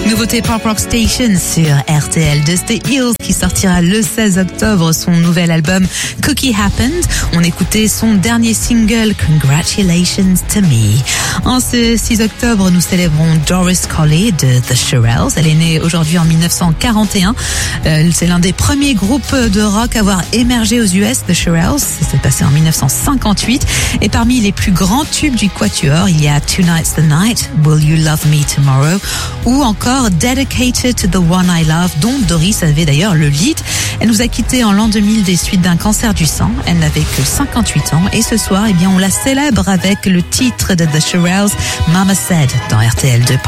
Nouveauté Pop Rock Station sur RTL de The Hills qui sortira le 16 octobre son nouvel album Cookie Happened. On écoutait son dernier single Congratulations to Me. En ce 6 octobre, nous célébrons Doris Colley de The Shirelles. Elle est née aujourd'hui en 1941. C'est l'un des premiers groupes de rock à avoir émergé aux US, The Shirelles. Ça s'est passé en 1958. Et parmi les plus grands tubes du quatuor, il y a Tonight's the Night, Will You Love Me Tomorrow, ou encore Dedicated to the One I Love, dont Doris avait d'ailleurs le lead. Elle nous a quittés en l'an 2000 des suites d'un cancer du sang. Elle n'avait que 58 ans. Et ce soir, on la célèbre avec le titre de The Shirelles, Mama Said, dans RTL 2.